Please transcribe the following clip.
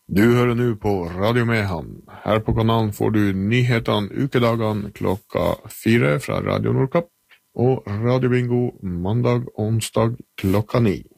Du hører nå på Radio Mehamn. Her på kanalen får du nyhetene ukedagene 4 fra Radio Nordkapp, og Radio Bingo mandag og onsdag 9.